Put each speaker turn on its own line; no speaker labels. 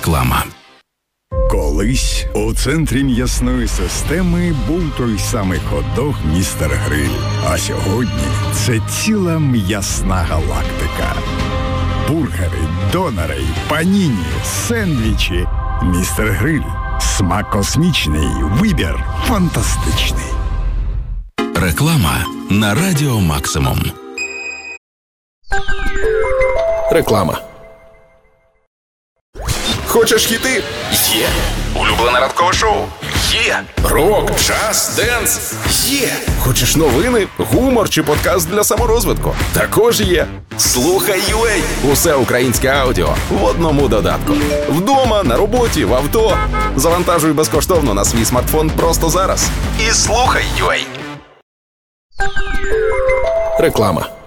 Реклама.
Колись у центрі м'ясної системи був той самий хот-дог «Містер Гриль». А сьогодні це ціла м'ясна галактика. Бургери, донери, паніні, сендвічі. «Містер Гриль». Смак космічний, вибір фантастичний.
Реклама на Радіо Максимум.
Реклама. Хочеш хіти? Є. Улюблене ранкове шоу? Є. Рок, джаз, денс? Є. Хочеш новини, гумор чи подкаст для саморозвитку? Також є. Слухай UA. Усе українське аудіо в одному додатку. Вдома, на роботі, в авто. Завантажуй безкоштовно на свій смартфон просто зараз. І слухай UA. Реклама.